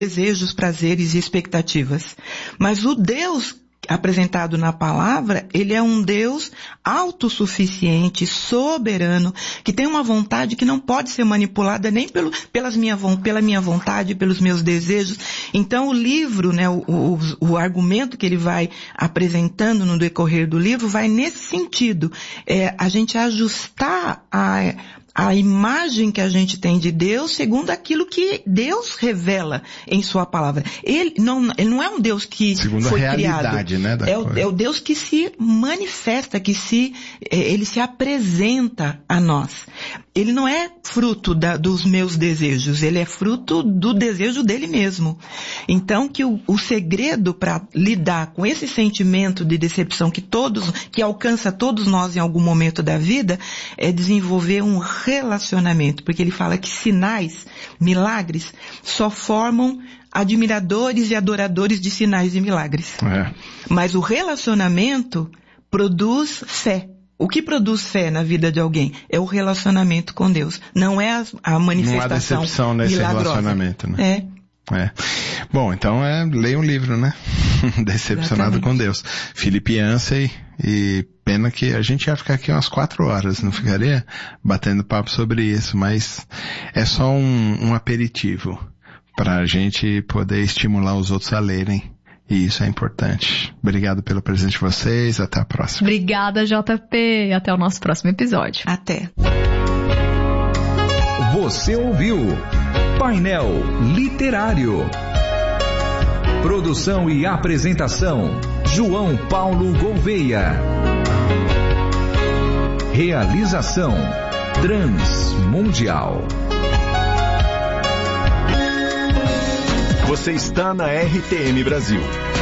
desejos, prazeres e expectativas. Mas o Deus apresentado na palavra, ele é um Deus autossuficiente, soberano, que tem uma vontade que não pode ser manipulada nem pela minha vontade, pelos meus desejos. Então o livro, né, o argumento que ele vai apresentando no decorrer do livro vai nesse sentido. A gente ajustar a imagem que a gente tem de Deus segundo aquilo que Deus revela em sua palavra. Ele não é um Deus que segundo foi a realidade, criado. Né, é o Deus que se manifesta, ele se apresenta a nós. Ele não é fruto dos meus desejos, ele é fruto do desejo dele mesmo. Então que o segredo para lidar com esse sentimento de decepção que alcança todos nós em algum momento da vida é desenvolver um relacionamento, porque ele fala que sinais, milagres, só formam admiradores e adoradores de sinais e milagres. Mas o relacionamento produz fé. O que produz fé na vida de alguém é o relacionamento com Deus. Não é a manifestação não há decepção nesse milagrosa. Relacionamento, né? Bom, então leia um livro, né? Decepcionado Exatamente. com Deus. Philip Yancey, e pena que a gente ia ficar aqui umas 4 horas, não ficaria? Batendo papo sobre isso, mas é só um aperitivo para a gente poder estimular os outros a lerem. E isso é importante. Obrigado pelo presente de vocês. Até a próxima. Obrigada, JP. Até o nosso próximo episódio. Até. Você ouviu Painel Literário. Produção e apresentação: João Paulo Gouveia. Realização: Transmundial. Você está na RTM Brasil.